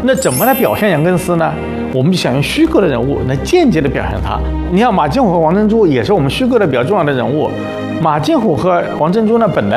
那怎么来表现杨根思呢？我们就想用虚构的人物来间接的表现他。你像马金虎和王珍珠也是我们虚构的比较重要的人物。马金虎和王珍珠呢，本来